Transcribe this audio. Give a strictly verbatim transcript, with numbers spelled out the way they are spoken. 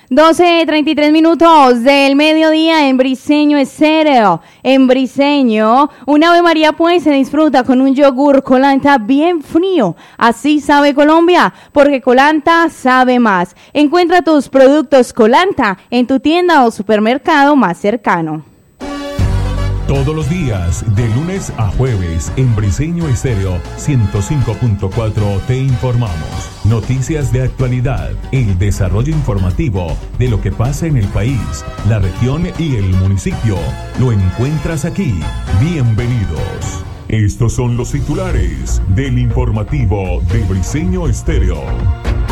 doce treinta y tres minutos del mediodía en Briseño Estéreo. En Briseño, una Ave María pues se disfruta con un yogur Colanta bien frío. Así sabe Colombia, porque Colanta sabe más. Encuentra tus productos Colanta en tu tienda o supermercado más cercano. Todos los días, de lunes a jueves, en Briseño Estéreo ciento cinco punto cuatro te informamos. Noticias de actualidad, el desarrollo informativo de lo que pasa en el país, la región y el municipio. Lo encuentras aquí. Bienvenidos. Estos son los titulares del informativo de Briseño Estéreo.